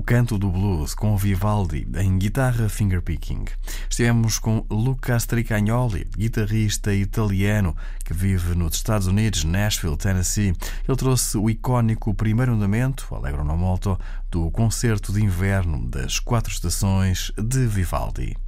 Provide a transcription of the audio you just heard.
canto do blues com Vivaldi em guitarra fingerpicking. Estivemos com Luca Stricagnoli, guitarrista italiano que vive nos Estados Unidos, Nashville, Tennessee. Ele trouxe o icónico primeiro andamento, Allegro no molto, do concerto de inverno das 4 estações de Vivaldi.